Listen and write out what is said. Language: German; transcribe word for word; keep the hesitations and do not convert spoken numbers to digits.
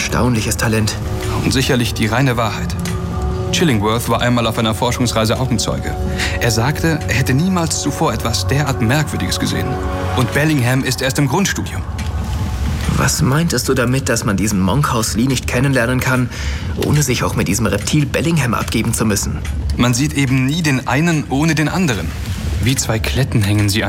erstaunliches Talent. Und sicherlich die reine Wahrheit. Chillingworth war einmal auf einer Forschungsreise Augenzeuge. Er sagte, er hätte niemals zuvor etwas derart Merkwürdiges gesehen. Und Bellingham ist erst im Grundstudium. Was meintest du damit, dass man diesen Monkhouse Lee nicht kennenlernen kann, ohne sich auch mit diesem Reptil Bellingham abgeben zu müssen? Man sieht eben nie den einen ohne den anderen. Wie zwei Kletten hängen sie